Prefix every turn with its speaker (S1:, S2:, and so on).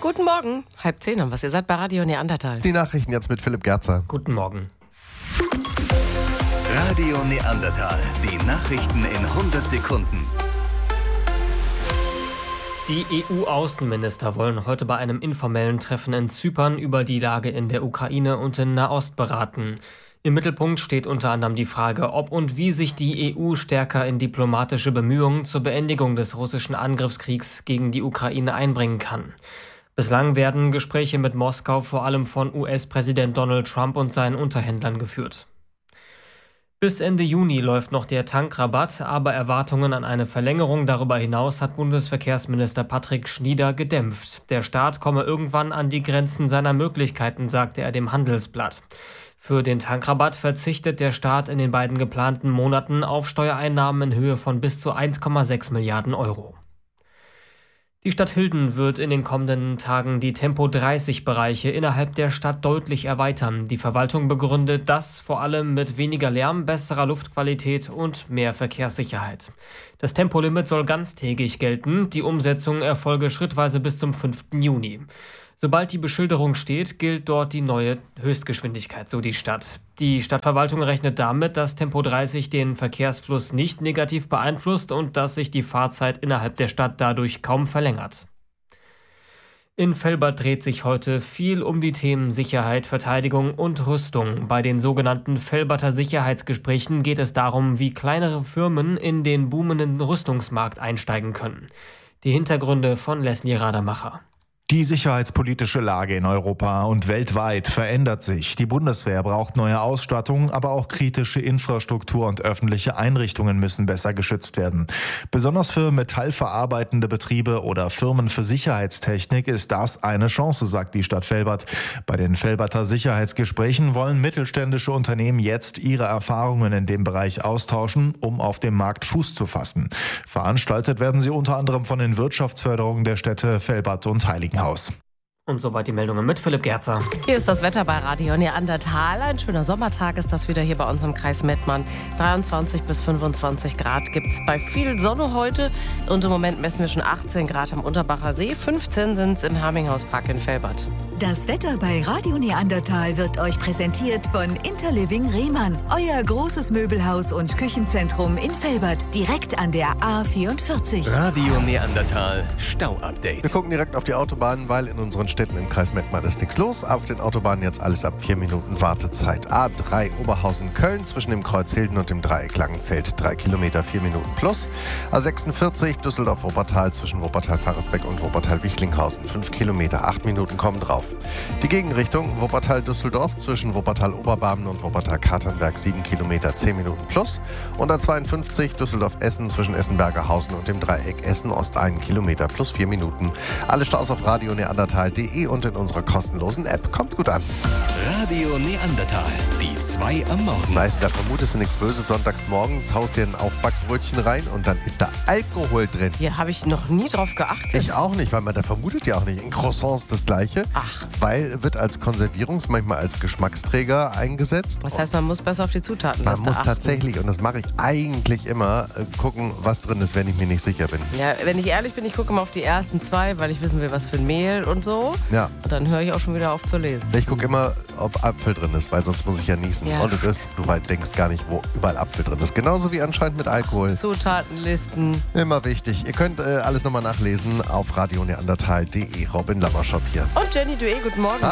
S1: Guten Morgen, 9:30 haben wir. Ihr seid bei Radio Neandertal.
S2: Die Nachrichten jetzt mit Philipp Gerzer.
S3: Guten Morgen.
S4: Radio Neandertal. Die Nachrichten in 100 Sekunden.
S3: Die EU-Außenminister wollen heute bei einem informellen Treffen in Zypern über die Lage in der Ukraine und in Nahost beraten. Im Mittelpunkt steht unter anderem die Frage, ob und wie sich die EU stärker in diplomatische Bemühungen zur Beendigung des russischen Angriffskriegs gegen die Ukraine einbringen kann. Bislang werden Gespräche mit Moskau vor allem von US-Präsident Donald Trump und seinen Unterhändlern geführt. Bis Ende Juni läuft noch der Tankrabatt, aber Erwartungen an eine Verlängerung darüber hinaus hat Bundesverkehrsminister Patrick Schnieder gedämpft. Der Staat komme irgendwann an die Grenzen seiner Möglichkeiten, sagte er dem Handelsblatt. Für den Tankrabatt verzichtet der Staat in den beiden geplanten Monaten auf Steuereinnahmen in Höhe von bis zu 1,6 Milliarden Euro. Die Stadt Hilden wird in den kommenden Tagen die Tempo-30-Bereiche innerhalb der Stadt deutlich erweitern. Die Verwaltung begründet das vor allem mit weniger Lärm, besserer Luftqualität und mehr Verkehrssicherheit. Das Tempolimit soll ganztägig gelten. Die Umsetzung erfolge schrittweise bis zum 5. Juni. Sobald die Beschilderung steht, gilt dort die neue Höchstgeschwindigkeit, so die Stadt. Die Stadtverwaltung rechnet damit, dass Tempo 30 den Verkehrsfluss nicht negativ beeinflusst und dass sich die Fahrzeit innerhalb der Stadt dadurch kaum verlängert. In Velbert dreht sich heute viel um die Themen Sicherheit, Verteidigung und Rüstung. Bei den sogenannten Velberter Sicherheitsgesprächen geht es darum, wie kleinere Firmen in den boomenden Rüstungsmarkt einsteigen können. Die Hintergründe von Leslie Radermacher.
S5: Die sicherheitspolitische Lage in Europa und weltweit verändert sich. Die Bundeswehr braucht neue Ausstattung, aber auch kritische Infrastruktur und öffentliche Einrichtungen müssen besser geschützt werden. Besonders für metallverarbeitende Betriebe oder Firmen für Sicherheitstechnik ist das eine Chance, sagt die Stadt Velbert. Bei den Velberter Sicherheitsgesprächen wollen mittelständische Unternehmen jetzt ihre Erfahrungen in dem Bereich austauschen, um auf dem Markt Fuß zu fassen. Veranstaltet werden sie unter anderem von den Wirtschaftsförderungen der Städte Velbert und Heiligenhaus.
S3: Und soweit die Meldungen mit Philipp Gerzer.
S1: Hier ist das Wetter bei Radio Neandertal. Ein schöner Sommertag ist das wieder hier bei uns im Kreis Mettmann. 23 bis 25 Grad gibt es bei viel Sonne heute. Und im Moment messen wir schon 18 Grad am Unterbacher See. 15 sind es im Herminghauspark in Velbert.
S6: Das Wetter bei Radio Neandertal wird euch präsentiert von Interliving Rehmann. Euer großes Möbelhaus und Küchenzentrum in Velbert, direkt an der A44.
S4: Radio Neandertal Stau-Update.
S2: Wir gucken direkt auf die Autobahnen, weil in unseren Städten im Kreis Mettmann ist nichts los. Auf den Autobahnen jetzt alles ab 4 Minuten Wartezeit. A3 Oberhausen-Köln zwischen dem Kreuz Hilden und dem Dreieck Langenfeld 3 Kilometer 4 Minuten plus. A46 Düsseldorf-Wuppertal zwischen Wuppertal-Faresbeck und Wuppertal-Wichlinghausen 5 Kilometer 8 Minuten kommen drauf. Die Gegenrichtung Wuppertal-Düsseldorf zwischen Wuppertal-Oberbarmen und Wuppertal-Katernberg 7 Kilometer 10 Minuten plus. Und A52 Düsseldorf-Essen zwischen Essen-Bergerhausen und dem Dreieck Essen-Ost 1 Kilometer plus 4 Minuten. Alle Staus auf radioneandertal.de und in unserer kostenlosen App. Kommt gut an.
S4: Radio Neandertal. Die 2 am Morgen.
S2: Meist da vermutest du nichts Böses. Sonntags morgens haust dir ein Aufbackbrötchen rein und dann ist da Alkohol drin.
S1: Hier habe ich noch nie drauf geachtet.
S2: Ich auch nicht, weil man da vermutet ja auch nicht. In Croissants das Gleiche.
S1: Ach.
S2: Weil wird als Konservierungs-, manchmal als Geschmacksträger eingesetzt.
S1: Das heißt, man muss besser auf die Zutaten
S2: Man muss
S1: achten.
S2: tatsächlich, und das mache ich eigentlich immer, gucken, was drin ist, wenn ich mir nicht sicher bin.
S1: Ja, wenn ich ehrlich bin, ich gucke immer auf die ersten 2, weil ich wissen will, was für ein Mehl und so.
S2: Ja.
S1: Und dann höre ich auch schon wieder auf zu lesen.
S2: Ich gucke immer, ob Apfel drin ist, weil sonst muss ich ja niesen.
S1: Ja.
S2: Und es ist, du denkst gar nicht, wo überall Apfel drin ist. Genauso wie anscheinend mit Alkohol.
S1: Zutatenlisten.
S2: Immer wichtig. Ihr könnt alles nochmal nachlesen auf radioneandertal.de. Robin Lammershop hier.
S1: Und Jenny Dué, guten Morgen.